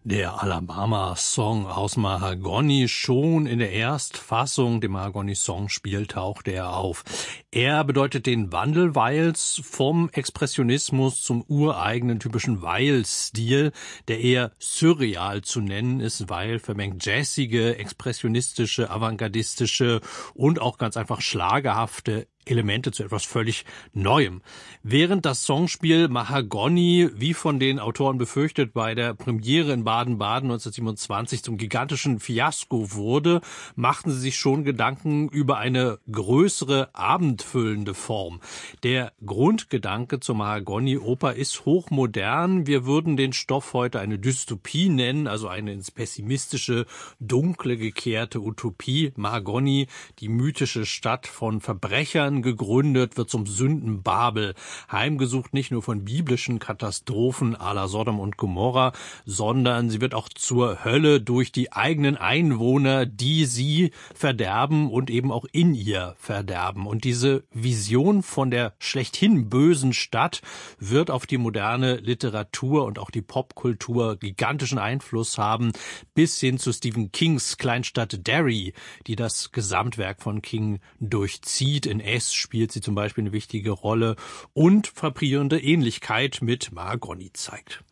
Der Alabama-Song aus Mahagony, schon in der Erstfassung, dem Mahagony-Songspiel, tauchte er auf. Er bedeutet den Wandel Weils vom Expressionismus zum ureigenen typischen Weil-Stil, der eher surreal zu nennen ist. Weil vermengt jazzige, expressionistische, avantgardistische und auch ganz einfach schlagerhafte Elemente zu etwas völlig Neuem. Während das Songspiel Mahagony, wie von den Autoren befürchtet, bei der Premiere in Baden-Baden 1927 zum gigantischen Fiasko wurde, machten sie sich schon Gedanken über eine größere, abendfüllende Form. Der Grundgedanke zur Mahagony-Oper ist hochmodern. Wir würden den Stoff heute eine Dystopie nennen, also eine ins Pessimistische, dunkle, gekehrte Utopie. Mahagony, die mythische Stadt von Verbrechern, gegründet, wird zum Sündenbabel, heimgesucht nicht nur von biblischen Katastrophen à la Sodom und Gomorra, sondern sie wird auch zur Hölle durch die eigenen Einwohner, die sie verderben und eben auch in ihr verderben. Und diese Vision von der schlechthin bösen Stadt wird auf die moderne Literatur und auch die Popkultur gigantischen Einfluss haben, bis hin zu Stephen Kings Kleinstadt Derry, die das Gesamtwerk von King durchzieht. In spielt sie zum Beispiel eine wichtige Rolle und frappierende Ähnlichkeit mit Mahagony zeigt.